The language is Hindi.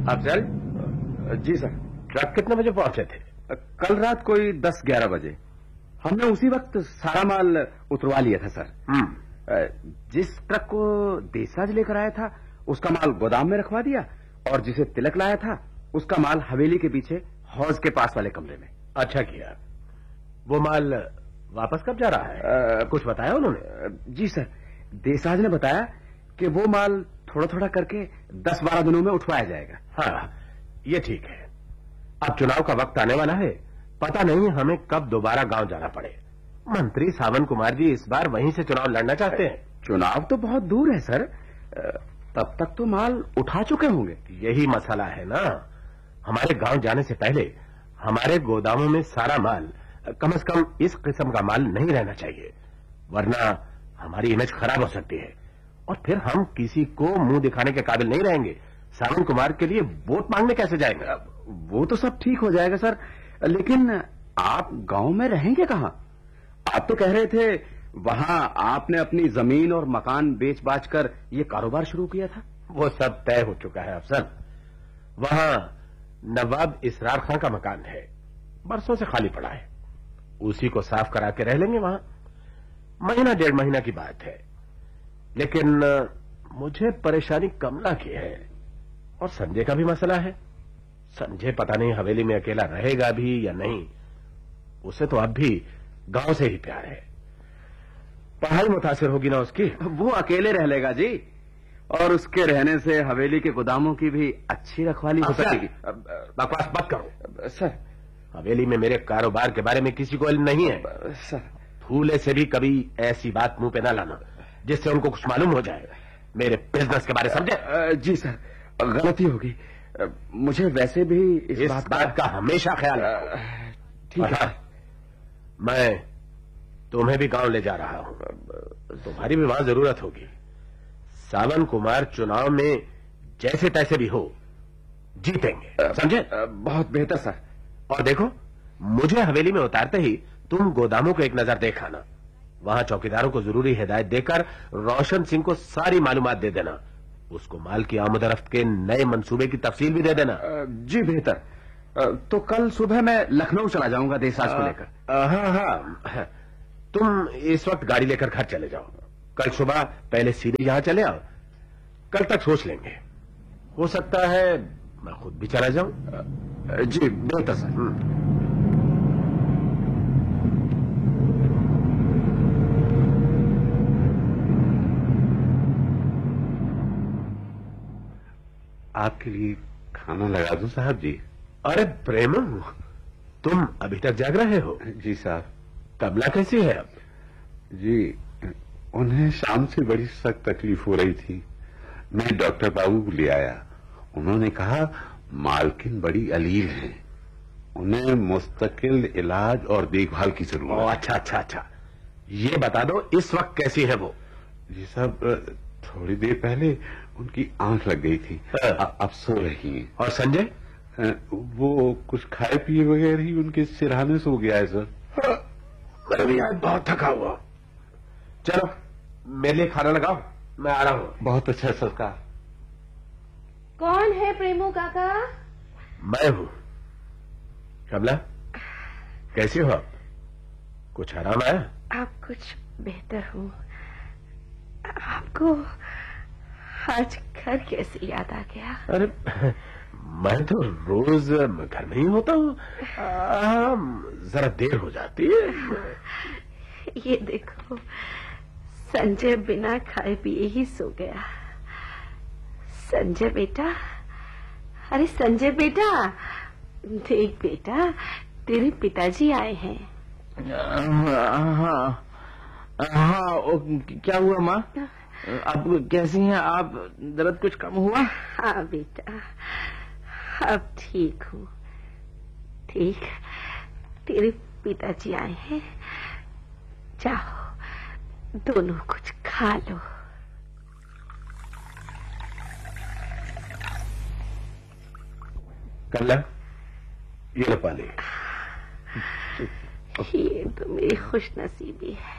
अफजल। जी सर। ट्रक कितने बजे पहुंचे थे? कल रात कोई 10-11 बजे। हमने उसी वक्त सारा माल उतरवा लिया था सर। जिस ट्रक को देसाज लेकर आया था उसका माल गोदाम में रखवा दिया, और जिसे तिलक लाया था उसका माल हवेली के पीछे हौज के पास वाले कमरे में। अच्छा किया। वो माल वापस कब जा रहा है? कुछ बताया उन्होंने? जी सर, देसाज ने बताया कि वो माल थोड़ा थोड़ा करके 10-12 दिनों में उठवाया जाएगा। हाँ, ये ठीक है। अब चुनाव का वक्त आने वाला है, पता नहीं हमें कब दोबारा गांव जाना पड़े। मंत्री सावन कुमार जी इस बार वहीं से चुनाव लड़ना चाहते हैं। चुनाव तो बहुत दूर है सर, तब तक तो माल उठा चुके होंगे। यही मसला है ना, हमारे गांव जाने से पहले हमारे गोदामों में सारा माल, कम से कम इस किस्म का माल नहीं रहना चाहिए, वरना हमारी इमेज खराब हो सकती है और फिर हम किसी को मुंह दिखाने के काबिल नहीं रहेंगे। सावन कुमार के लिए वोट मांगने कैसे जाएंगे? वो तो सब ठीक हो जाएगा सर, लेकिन आप गांव में रहेंगे कहां? आप तो कह रहे थे वहां आपने अपनी जमीन और मकान बेच बाच कर ये कारोबार शुरू किया था। वो सब तय हो चुका है अफसर। वहां नवाब इसरार खां का मकान है, बरसों से खाली पड़ा है, उसी को साफ करा के रह लेंगे वहां। महीना 1.5 महीना की बात है। लेकिन मुझे परेशानी कमला की है और संजय का भी मसला है। संजय पता नहीं हवेली में अकेला रहेगा भी या नहीं। उसे तो अब भी गांव से ही प्यार है। पढ़ाई मुतासिर होगी ना उसकी। वो अकेले रह लेगा जी, और उसके रहने से हवेली के गोदामों की भी अच्छी रखवाली हो सकेगी। बकवास मत करो सर। हवेली में मेरे कारोबार के बारे में किसी को इल्म नहीं है सर। फूले से भी कभी ऐसी बात मुंह पे ना लाना जिससे उनको कुछ मालूम हो जाए। मेरे बिजनेस के बारे समझे? जी सर, गलती होगी। मुझे वैसे भी इस बात का हमेशा ख्याल रखो। ठीक है। मैं तुम्हें भी गांव ले जा रहा हूं, तुम्हारी भी वहां जरूरत होगी। सावन कुमार चुनाव में जैसे तैसे भी हो जीतेंगे, समझे? बहुत बेहतर सर। और देखो, मुझे हवेली में उतारते ही तुम गोदामों को एक नजर देखाना। वहां चौकीदारों को जरूरी हिदायत देकर रोशन सिंह को सारी मालूमात दे देना। उसको माल की आमदरफ्त के नए मंसूबे की तफसील भी दे देना। जी बेहतर। तो कल सुबह मैं लखनऊ चला जाऊंगा देसाज को लेकर। हाँ, तुम इस वक्त गाड़ी लेकर घर चले जाओ। कल सुबह पहले सीधे यहां चले आओ। कल तक सोच लेंगे, हो सकता है मैं खुद भी चला जाऊं। जी बेहतर सर। आपके लिए खाना लगा दूं साहब जी? अरे प्रेम, तुम अभी तक जाग रहे हो? जी साहब। कमला कैसी है अब? जी, उन्हें शाम से बड़ी सख्त तकलीफ हो रही थी। मैं डॉक्टर बाबू को ले आया। उन्होंने कहा मालकिन बड़ी अलील हैं, उन्हें मुस्तकिल इलाज और देखभाल की जरूरत है। अच्छा, ये बता दो इस वक्त कैसी है वो? जी साहब, थोड़ी देर पहले उनकी आंख लग गई थी, अब सो रही हैं। और संजय? वो कुछ खाए पिए बगैर ही उनके सिरहाने सो गया है सर। मैं भी आज बहुत थका हुआ। चलो मेरे लिए खाना लगाओ, मैं आ रहा हूँ। बहुत अच्छा सरकार। कौन है प्रेमू काका? मैं हूँ। कमला कैसी हो आप? कुछ आराम आया? आप कुछ बेहतर हूँ। आपको आज घर कैसे याद आ गया? अरे मैं तो रोज घर में ही होता हूँ, जरा देर हो जाती है। ये देखो, संजय बिना खाए पिए ही सो गया। संजय बेटा, अरे संजय बेटा, देख बेटा, तेरे पिताजी आए हैं। हाँ, क्या हुआ माँ? आप कैसी हैं? आप दर्द कुछ कम हुआ? हाँ बेटा, अब ठीक हूँ। ठीक, तेरे पिताजी आए हैं, जाओ दोनों कुछ खा लो। कमला, ये लो पानी। ये तो मेरी खुशनसीबी है।